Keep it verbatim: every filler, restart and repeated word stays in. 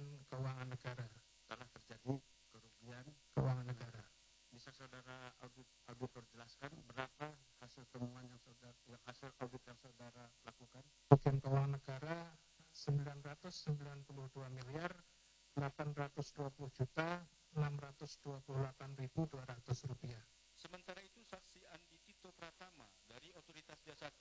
keuangan negara. Telah terjadi kerugian keuangan negara. Bisa saudara audit, auditor jelaskan berapa hasil temuan yang saudara, yang hasil audit yang saudara lakukan? Kerugian keuangan negara sembilan ratus sembilan puluh dua miliar delapan ratus dua puluh juta enam ratus dua puluh delapan ribu dua ratus rupiah. Sementara itu saksi